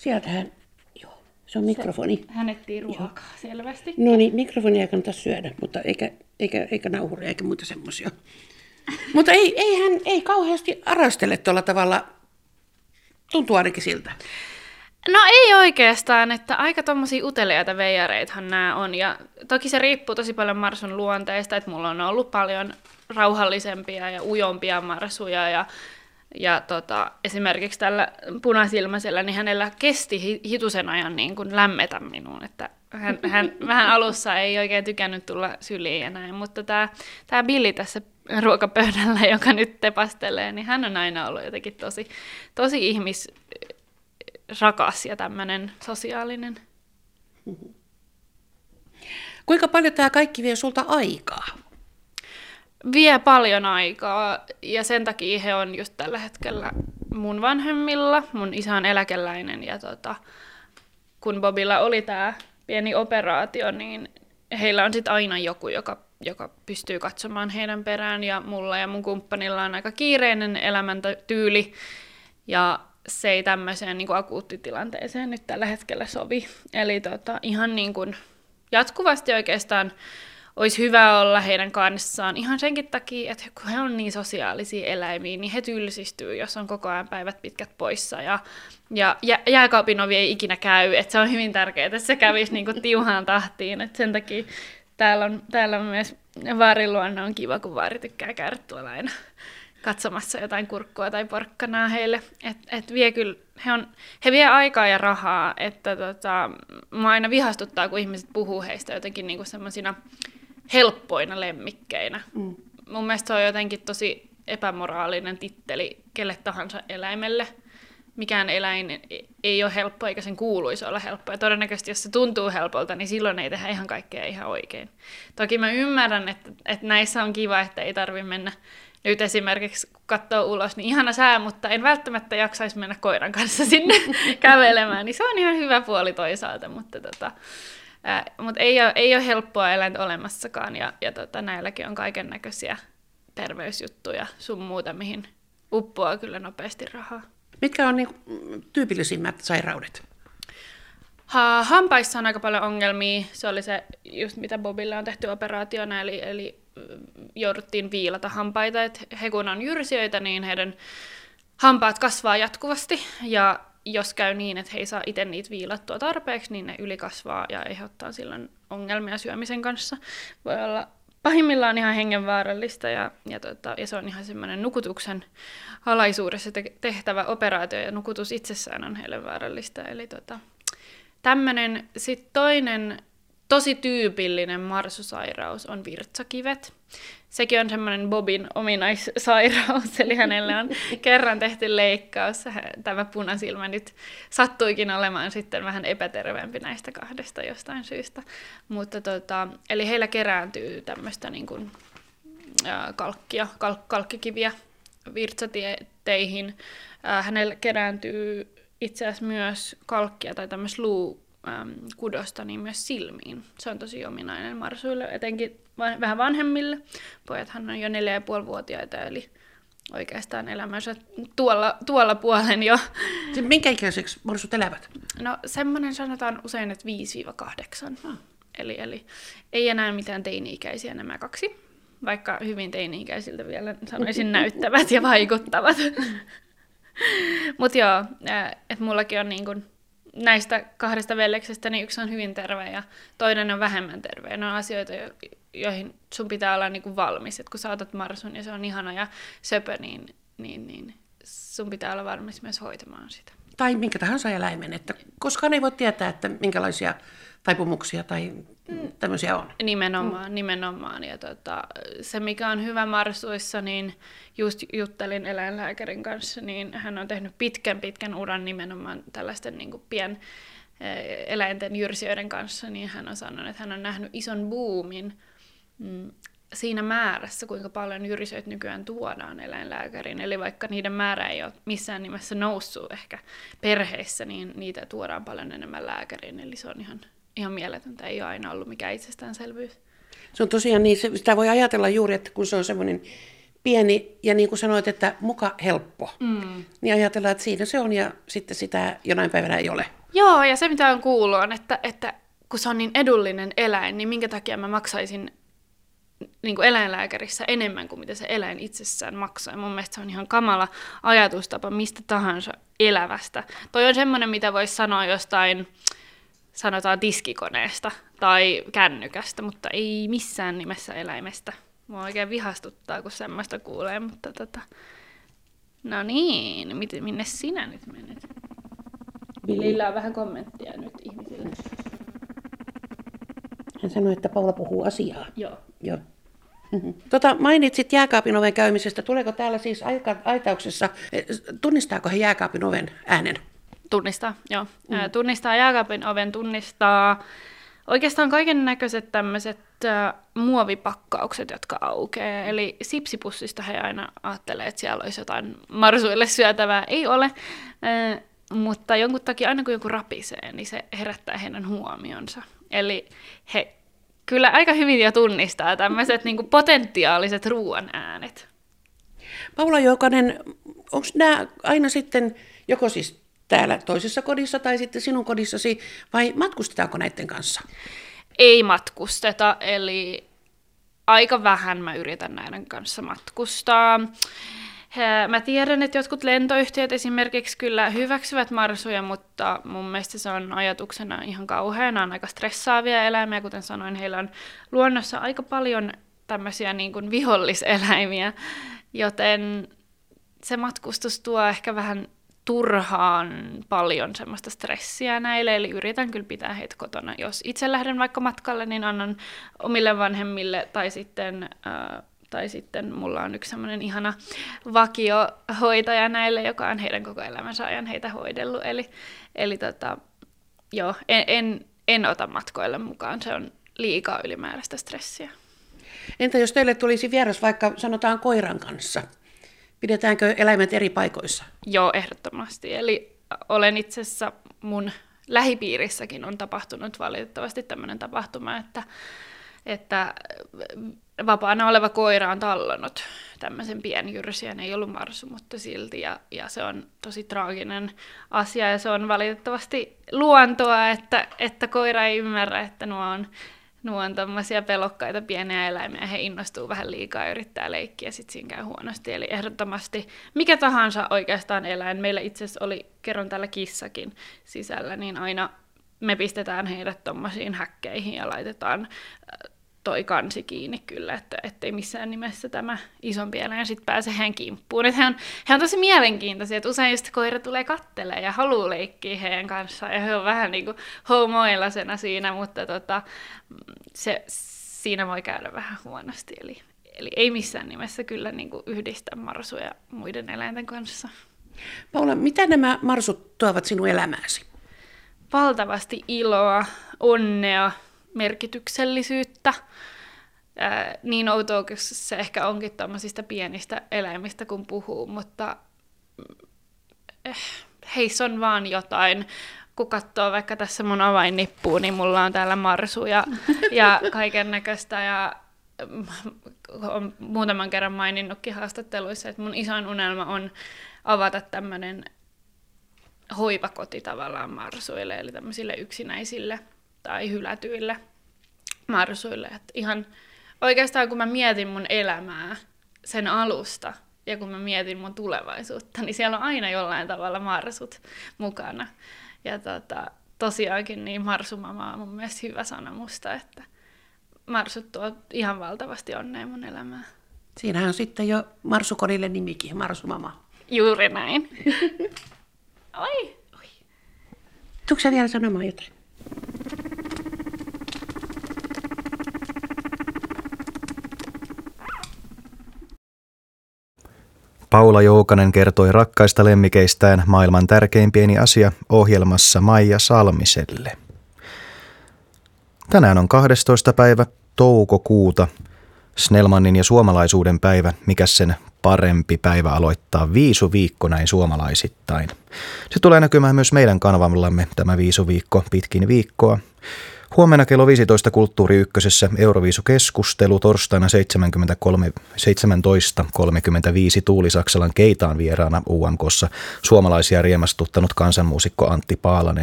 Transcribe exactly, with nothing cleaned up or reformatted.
Sieltähän, joo, se on mikrofoni. Se, hän etsii ruokaa joo. Selvästi. No niin, mikrofonia ei kannata syödä, mutta eikä, eikä, eikä nauhuria eikä muuta semmoisia. Mutta ei, ei hän ei kauheasti arastele tuolla tavalla, tuntuu ainakin siltä. No ei oikeastaan, että aika tommosia uteliaita veijareithan nämä on. Ja toki se riippuu tosi paljon marsun luonteesta, että mulla on ollut paljon rauhallisempia ja ujompia marsuja. Ja, ja tota, esimerkiksi tällä punasilmäisellä, niin hänellä kesti hitusen ajan niin kuin lämmetä minuun. Että hän, hän vähän alussa ei oikein tykännyt tulla syliin ja näin, mutta tämä, tämä Billy tässä ruokapöydällä, joka nyt tepastelee, niin hän on aina ollut jotenkin tosi, tosi ihmis... rakas ja tämmöinen sosiaalinen. Kuinka paljon tämä kaikki vie sulta aikaa? Vie paljon aikaa ja sen takia he on just tällä hetkellä mun vanhemmilla. Mun isä on eläkeläinen ja tota, kun Bobilla oli tämä pieni operaatio, niin heillä on sitten aina joku, joka, joka pystyy katsomaan heidän perään ja mulla ja mun kumppanilla on aika kiireinen elämäntyyli ja se ei tämmöiseen niin kuin akuuttitilanteeseen nyt tällä hetkellä sovi. Eli tota, ihan niin kuin jatkuvasti oikeastaan olisi hyvä olla heidän kanssaan ihan senkin takia, että kun he on niin sosiaalisia eläimiä, niin he tylsistyy, jos on koko ajan päivät pitkät poissa. Ja, ja jä, jääkaapin ovi ei ikinä käy, että se on hyvin tärkeää, että se kävisi niin kuin tiuhaan tahtiin. Et sen takia täällä on, täällä on myös vaariluonne on kiva, kun vaari tykkää käydä tuolla aina katsomassa jotain kurkkua tai porkkanaa heille. Et, et vie kyllä, he, on, he vie aikaa ja rahaa, että tota, mua aina vihastuttaa, kun ihmiset puhuu heistä jotenkin niinku semmoisina helppoina lemmikkeinä. Mm. Mun mielestä se on jotenkin tosi epämoraalinen titteli kelle tahansa eläimelle. Mikään eläin ei ole helppo, eikä sen kuuluisi olla helppo. Ja todennäköisesti, jos se tuntuu helpolta, niin silloin ei tehdä ihan kaikkea ihan oikein. Toki mä ymmärrän, että, että näissä on kiva, että ei tarvitse mennä nyt esimerkiksi, kun katsoo ulos, niin ihana sää, mutta en välttämättä jaksaisi mennä koiran kanssa sinne kävelemään. Niin se on ihan hyvä puoli toisaalta, mutta, tota, ää, mutta ei, ole, ei ole helppoa eläintä olemassakaan. Ja, ja tota, näilläkin on kaiken näköisiä terveysjuttuja sun muuta, mihin uppoaa kyllä nopeasti rahaa. Mitkä on niin tyypillisimmät sairaudet? Ha, hampaissa on aika paljon ongelmia. Se oli se, just mitä Bobille on tehty operaationa, eli, eli jouduttiin viilata hampaita. Et he kun on jyrsijöitä, niin heidän hampaat kasvaa jatkuvasti. Ja jos käy niin, että he ei saa itse niitä viilattua tarpeeksi, niin ne ylikasvaa ja aiheuttaa silloin ongelmia syömisen kanssa. Voi olla pahimmillaan ihan hengenvaarallista ja, ja, tota, ja se on ihan semmoinen nukutuksen alaisuudessa te- tehtävä operaatio ja nukutus itsessään on heille vaarallista. Eli tota, tämmöinen sitten toinen tosi tyypillinen marsusairaus on virtsakivet. Sekin on semmoinen Bobin ominaissairaus, eli hänelle on kerran tehty leikkaus. Tämä punasilmä nyt sattuikin olemaan sitten vähän epäterveempi näistä kahdesta jostain syystä. Mutta tota, eli heillä kerääntyy tämmöistä niin kuin, ää, kalkkia, kalk- kalkkikiviä virtsateihin. Ää, hänellä kerääntyy itse asiassa myös kalkkia tai tämmöistä luu kudosta niin myös silmiin. Se on tosi ominainen marsuille, etenkin van, vähän vanhemmille. Pojathan on jo neljä ja puoli vuotiaita, eli oikeastaan elämänsä tuolla, tuolla puolen jo. Minkä ikäiseksi marsut elävät? No semmoinen sanotaan usein, että viisi kahdeksan. Hmm. Eli, eli ei enää mitään teini-ikäisiä nämä kaksi, vaikka hyvin teini-ikäisiltä vielä sanoisin näyttävät ja vaikuttavat. Mutta joo, että mullakin on niin kuin näistä kahdesta veljeksestä niin yksi on hyvin terve ja toinen on vähemmän terve. Ne on asioita, joihin sun pitää olla niinku valmis. Et kun sä otat marsun ja se on ihana ja söpö, niin, niin, niin sun pitää olla valmis myös hoitamaan sitä. Tai minkä tahansa eläimen, että koskaan ei voi tietää, että minkälaisia taipumuksia tai tämmöisiä on. Nimenomaan, mm. nimenomaan. Ja tota, se, mikä on hyvä marsuissa, niin just juttelin eläinlääkärin kanssa, niin hän on tehnyt pitkän pitkän uran nimenomaan tällaisten niin kuin pien eläinten jyrsijöiden kanssa, niin hän on sanonut, että hän on nähnyt ison boomin mm, siinä määrässä, kuinka paljon jyrsijöitä nykyään tuodaan eläinlääkäriin. Eli vaikka niiden määrä ei ole missään nimessä noussut ehkä perheissä, niin niitä tuodaan paljon enemmän lääkäriin. Eli se on ihan, ihan mieletöntä, ei ole aina ollut mikään itsestäänselvyys. Se on tosiaan niin, sitä voi ajatella juuri, että kun se on semmoinen pieni ja niin kuin sanoit, että muka helppo. Mm. Niin ajatellaan, että siinä se on ja sitten sitä jonain päivänä ei ole. Joo, ja se mitä on kuullut on, että, että kun se on niin edullinen eläin, niin minkä takia mä maksaisin niin kuin eläinlääkärissä enemmän kuin mitä se eläin itsessään maksaa. Ja mun mielestä se on ihan kamala ajatustapa mistä tahansa elävästä. Toi on semmoinen, mitä voisi sanoa jostain, sanotaan tiskikoneesta tai kännykästä, mutta ei missään nimessä eläimestä. Mua oikein vihastuttaa, kun semmoista kuulee, mutta tota... No niin, minne sinä nyt menet? Lillä on vähän kommenttia nyt ihmisille. Hän sanoi, että Paula puhuu asiaa. Joo. Joo. Tota, mainitsit jääkaapin oven käymisestä. Tuleeko täällä siis aika, aitauksessa, tunnistaako he jääkaapin oven äänen? Tunnistaa, joo. Mm. Tunnistaa jääkaapin oven, tunnistaa oikeastaan kaiken näköiset tämmöiset äh, muovipakkaukset, jotka aukeaa. Eli sipsipussista he aina ajattelee, että siellä olisi jotain marsuille syötävää. Ei ole, äh, mutta jonkun takia aina kun joku rapisee, niin se herättää heidän huomionsa. Eli he kyllä aika hyvin jo tunnistaa tämmöiset niin kuin potentiaaliset ruoan äänet. Paula Joukanen, onko nämä aina sitten joko siis täällä toisessa kodissa tai sitten sinun kodissasi, vai matkustetaanko näiden kanssa? Ei matkusteta, eli aika vähän mä yritän näiden kanssa matkustaa. Mä tiedän, että jotkut lentoyhtiöt esimerkiksi kyllä hyväksyvät marsuja, mutta mun mielestä se on ajatuksena ihan kauheana, on aika stressaavia eläimiä. Kuten sanoin, heillä on luonnossa aika paljon tämmöisiä niin kuin viholliseläimiä, joten se matkustus tuo ehkä vähän turhaan paljon semmoista stressiä näille, eli yritän kyllä pitää heitä kotona. Jos itse lähden vaikka matkalle, niin annan omille vanhemmille tai sitten... Äh, Tai sitten mulla on yksi semmoinen ihana vakiohoitaja näille, joka on heidän koko elämänsä ajan heitä hoidellut. Eli, eli tota, joo, en, en, en ota matkoille mukaan, se on liikaa ylimääräistä stressiä. Entä jos teille tulisi vieras vaikka sanotaan koiran kanssa? Pidetäänkö eläimet eri paikoissa? Joo, ehdottomasti. Eli olen itse asiassa mun lähipiirissäkin on tapahtunut valitettavasti tämmöinen tapahtuma, että että vapaana oleva koira on tallonnut tämmöisen pienjyrsijän, ei ollut marsu, mutta silti, ja, ja se on tosi traaginen asia, ja se on valitettavasti luontoa, että, että koira ei ymmärrä, että nuo on, nuo on tämmöisiä pelokkaita pieniä eläimiä, ja he innostuu vähän liikaa ja yrittää leikkiä, ja sitten siinä käy huonosti, eli ehdottomasti mikä tahansa oikeastaan eläin, meillä itse asiassa oli kerran täällä kissakin sisällä, niin aina me pistetään heidät tommosiin häkkeihin ja laitetaan toi kansi kiinni kyllä, että ettei missään nimessä tämä isompi eläin sitten pääse heidän kimppuun. He on, he on tosi mielenkiintoisia, että usein just koira tulee kattelemaan ja haluaa leikkiä heidän kanssaan, ja he on vähän niin kuin homoilasena siinä, mutta tota, se, siinä voi käydä vähän huonosti. Eli, eli ei missään nimessä kyllä niin kuin yhdistä marsuja muiden eläinten kanssa. Paula, mitä nämä marsut tuovat sinun elämääsi? Valtavasti iloa, onnea, merkityksellisyyttä. Ää, niin outoa, kun se ehkä onkin tämmöisistä pienistä eläimistä, kun puhuu, mutta eh, heissä on vaan jotain. Kun katsoo vaikka tässä mun avainnippuun, niin mulla on täällä marsu ja, ja kaiken näköistä. Ja olen muutaman kerran maininnutkin haastatteluissa, että mun isoin unelma on avata tämmöinen hoivakoti tavallaan marsuille, eli tämmöisille yksinäisille tai hylätyille marsuille. Et ihan oikeastaan kun mä mietin mun elämää sen alusta ja kun mä mietin mun tulevaisuutta, niin siellä on aina jollain tavalla marsut mukana. Ja tota, tosiaankin niin marsumama on mun mielestä hyvä sana musta, että marsut tuo ihan valtavasti onnea mun elämään. Siinähän on sitten jo marsukodille nimikin, marsumama. Juuri näin. Oi, oi. Tuutko sä vielä sanomaan jotain? Paula Joukanen kertoi rakkaista lemmikeistään Maailman tärkein pieni asia -ohjelmassa Maija Salmiselle. Tänään on kahdestoista päivä toukokuuta, Snellmanin ja suomalaisuuden päivä, mikä sen parempi päivä aloittaa viisuviikko näin suomalaisittain. Se tulee näkymään myös meidän kanavallamme tämä viisuviikko pitkin viikkoa. Huomenna kello viisitoista Kulttuuri Ykkösessä Euroviisukeskustelu, torstaina seitsemäntoista kolmekymmentäviisi Tuuli Saksalan Keitaan vieraana U M K:ssa suomalaisia riemastuttanut kansanmuusikko Antti Paalanen.